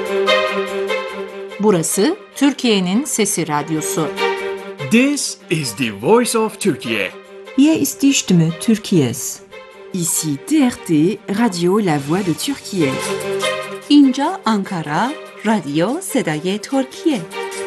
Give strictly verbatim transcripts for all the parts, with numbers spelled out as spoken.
Burası Türkiye'nin Sesi Radyosu. This is the voice of Turkey. Hier ist die Stimme Türkiye's. Ici T R T, Radio La Voix de Türkiye. İnca Ankara, Radyo Sedai Türkiye.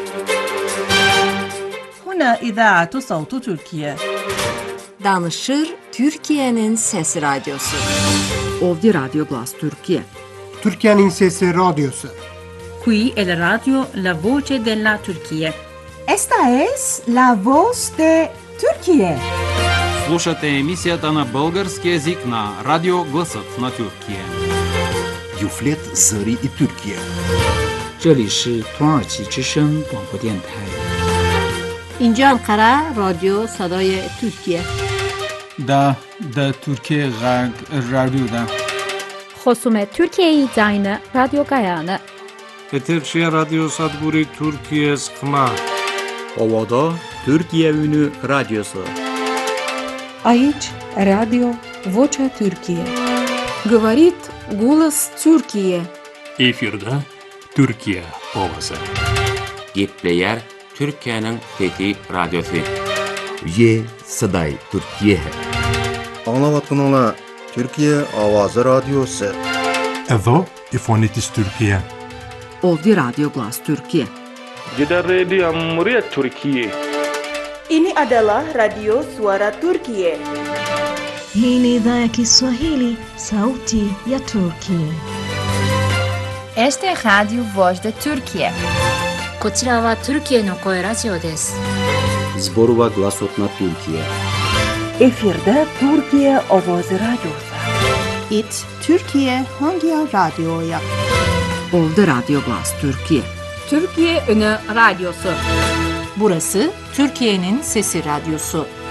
هنا إذاعة صوت تركيا. Danışır Türkiye'nin Sesi Radyosu. Ovdje Radio Glas Türkiye. Türkiye'nin Sesi Radyosu. Qui è la radio La Voce della Turchia. Esta es La Voz de Turquie. Слушате емисията на български език на Радио Гласът на Türkiye. Юфлет Зари и Türkiye. 这里是土耳其之声广播电台。 İnca Ankara, Radyo Sedai Türkiye. Da, da Türkiye Radyo'da. خصوم Türkiye Dayna Radyo Gayana. Eterşehir Radyo Sadguri Türkiye Skma. Ovada Türkiye Ünü Radyosu. Aici Radio Vocea Türkiye. Говорит голос Türkiye. Efirde Türkiye Ovası. Gepleyer Türkiye'nin Fethi Radyosu. Ye Saday Türkiye. Anlavatın Türkiye Avazı Radyosu. Evo İfonitis Türkiye. Ovdje Radio Glas Türkiye. Gider Radio Muria Türkiye. Ini adalah Radio Suara Turkiye. Hii ni idhaa ya Kiswahili, Sauti ya Turkiye. Este es Radio Voz de Turkiye. こちらはトルキエの声ラジオです。 Zborova Glasot na Türkiye. Efirde Türkiye Ovoz Radyosu. It Türkiye Hangi Radyo'ya? Ovdje Radio Glas Türkiye. Türkiye Ünü Radyosu. Burası Türkiye'nin Sesi Radyosu.